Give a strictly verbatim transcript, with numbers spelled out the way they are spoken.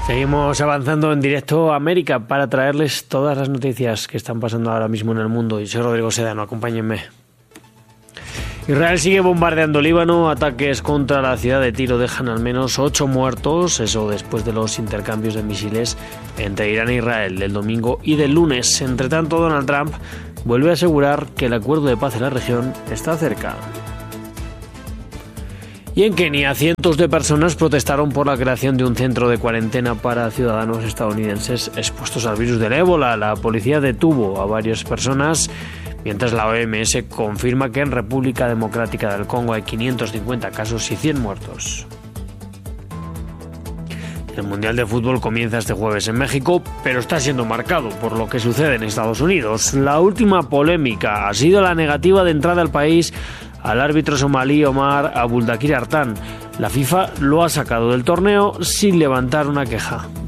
Seguimos avanzando en directo a América para traerles todas las noticias que están pasando ahora mismo en el mundo. Y soy Rodrigo Sedano, acompáñenme. Israel sigue bombardeando Líbano. Ataques contra la ciudad de Tiro dejan al menos ocho muertos. Eso después de los intercambios de misiles entre Irán e Israel del domingo y del lunes. Entre tanto, Donald Trump vuelve a asegurar que el acuerdo de paz en la región está cerca. Y en Kenia, cientos de personas protestaron por la creación de un centro de cuarentena para ciudadanos estadounidenses expuestos al virus del ébola. La policía detuvo a varias personas, mientras la O M S confirma que en República Democrática del Congo hay quinientos cincuenta casos y cien muertos. El Mundial de Fútbol comienza este jueves en México, pero está siendo marcado por lo que sucede en Estados Unidos. La última polémica ha sido la negativa de entrada al país al árbitro somalí Omar Abuldakir Artan. La FIFA lo ha sacado del torneo sin levantar una queja.